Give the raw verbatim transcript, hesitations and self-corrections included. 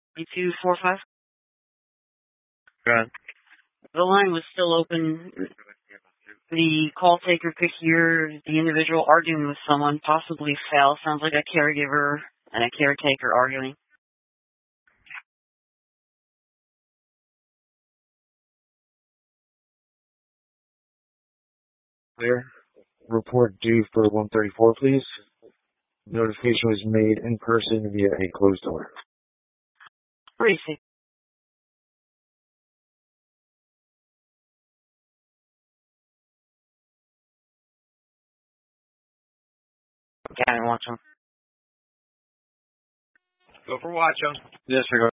eight two four five. Go ahead. The line was still open. The call taker could hear the individual arguing with someone, possibly fail. Sounds like a caregiver and a caretaker arguing. Clear. Report due for one thirty-four, please. Notification was made in person via a closed door. Receive. County Watchung. Go for Watchung. Yes, sir.